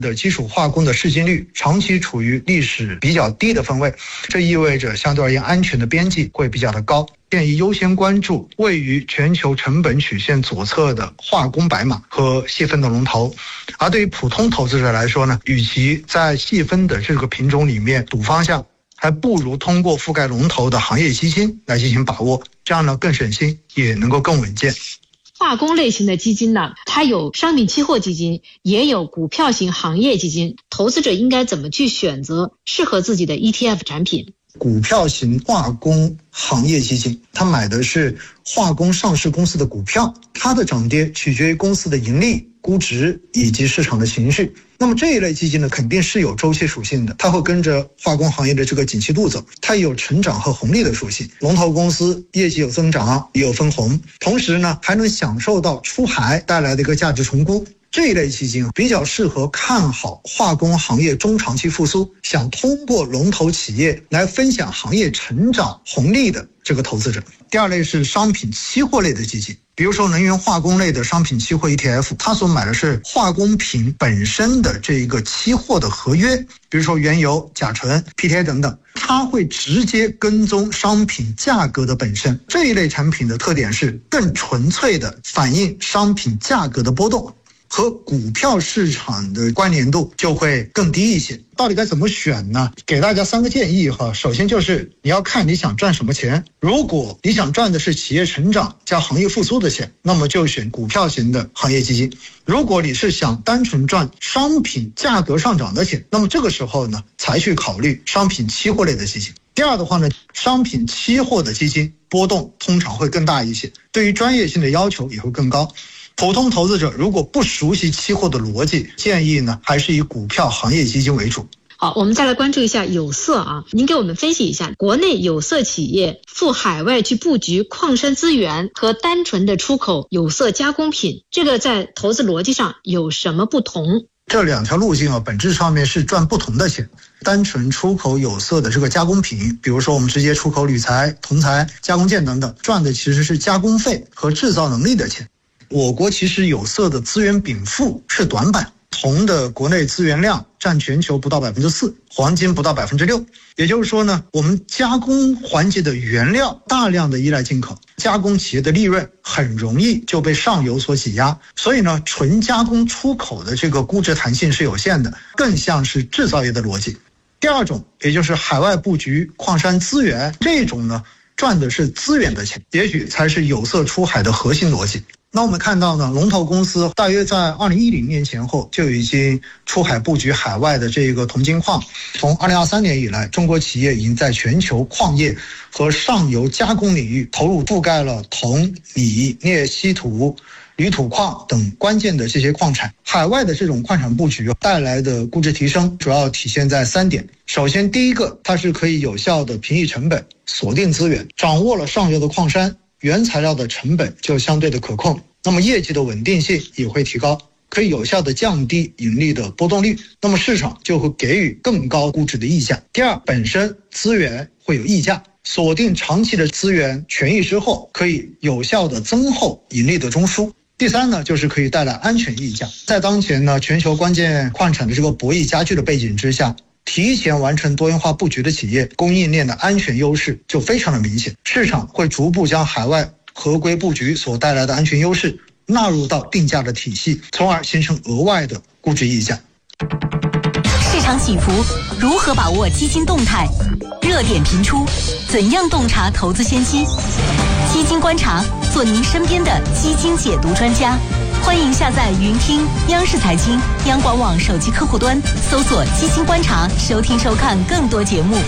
的基础化工的市净率长期处于历史比较低的分位，这意味着相对而言安全的边际会比较的高。建议优先关注位于全球成本曲线左侧的化工白马和细分的龙头。而对于普通投资者来说呢，与其在细分的这个品种里面赌方向，还不如通过覆盖龙头的行业基金来进行把握，这样呢更省心，也能够更稳健。 化工类型的基金呢，它有商品期货基金，也有股票型行业基金，投资者应该怎么去选择适合自己的 ETF 产品？ 股票型化工行业基金，它买的是化工上市公司的股票，它的涨跌取决于公司的盈利、估值以及市场的情绪。那么这一类基金呢，肯定是有周期属性的，它会跟着化工行业的这个景气度走，它也有成长和红利的属性。龙头公司业绩有增长，也有分红，同时呢还能享受到出海带来的一个价值重估。这一类基金比较适合看好化工行业中长期复苏，想通过龙头企业来分享行业成长红利的这个投资者。第二类是商品期货类的基金，比如说能源化工类的商品期货 ETF， 它所买的是化工品本身的这一个期货的合约，比如说原油、甲醇、PTA 等等，它会直接跟踪商品价格的本身。这一类产品的特点是更纯粹的反映商品价格的波动，和股票市场的关联度就会更低一些。到底该怎么选呢？给大家3个建议哈。首先就是你要看你想赚什么钱，如果你想赚的是企业成长加行业复苏的钱，那么就选股票型的行业基金。如果你是想单纯赚商品价格上涨的钱，那么这个时候呢才去考虑商品期货类的基金。第二的话呢，商品期货的基金波动通常会更大一些，对于专业性的要求也会更高。普通投资者如果不熟悉期货的逻辑，建议呢还是以股票行业基金为主。 好，我们再来关注一下有色啊，您给我们分析一下国内有色企业赴海外去布局矿山资源和单纯的出口有色加工品，这个在投资逻辑上有什么不同？ 这2条路径本质上面是赚不同的钱。单纯出口有色的这个加工品，比如说我们直接出口铝材、铜材、加工件等等，赚的其实是加工费和制造能力的钱。我国其实有色的资源禀赋是短板，铜的国内资源量占全球不到 4%， 黄金不到 6%。 也就是说呢，我们加工环节的原料大量的依赖进口，加工企业的利润很容易就被上游所挤压，所以呢，纯加工出口的这个估值弹性是有限的，更像是制造业的逻辑。第二种，也就是海外布局矿山资源，这种呢赚的是资源的钱，也许才是有色出海的核心逻辑。那我们看到呢，龙头公司大约在2010年前后就已经出海布局海外的这个铜金矿。从2023年以来，中国企业已经在全球矿业和上游加工领域投入覆盖了铜、锂、镍、稀土、铝土矿等关键的这些矿产。海外的这种矿产布局带来的估值提升主要体现在3点。首先，第一个，它是可以有效的平抑成本，锁定资源，掌握了上游的矿山，原材料的成本就相对的可控，那么业绩的稳定性也会提高，可以有效的降低盈利的波动率，那么市场就会给予更高估值的溢价。第二，本身资源会有溢价，锁定长期的资源权益之后，可以有效的增厚盈利的中枢。第三呢，就是可以带来安全溢价。在当前呢全球关键矿产的这个博弈加剧的背景之下，提前完成多元化布局的企业，供应链的安全优势就非常的明显，市场会逐步将海外合规布局所带来的安全优势纳入到定价的体系，从而形成额外的估值溢价。 市场起伏，如何把握基金动态？热点频出，怎样洞察投资先机？基金观察，做您身边的基金解读专家。欢迎下载云听央视财经、央广网手机客户端，搜索基金观察，收听收看更多节目。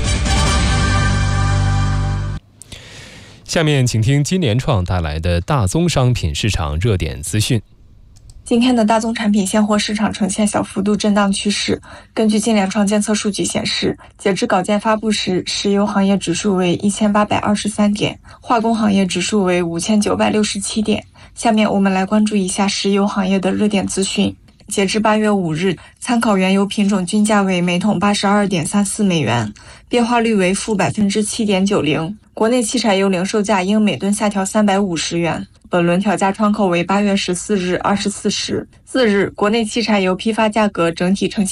下面请听金联创带来的大宗商品市场热点资讯。 今天的大宗产品现货市场呈现小幅度震荡趋势。根据金联创监测数据显示，截至稿件发布时，石油行业指数为1823点，化工行业指数为5967点。下面我们来关注一下石油行业的热点资讯。截至8月5日，参考原油品种均价为每桶 82.34 美元，变化率为负 7.90%。国内汽柴油零售价应每吨下调350元。 本轮调价窗口为8月14日24时。4日，国内汽柴油批发价格整体呈现